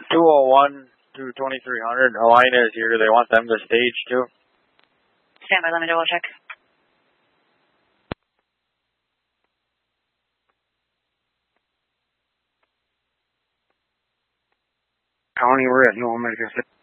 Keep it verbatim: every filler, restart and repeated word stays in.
two oh one to twenty-three hundred, Alina is here. They want them to stage too. Stand by, let me double check. County, we're at no medical.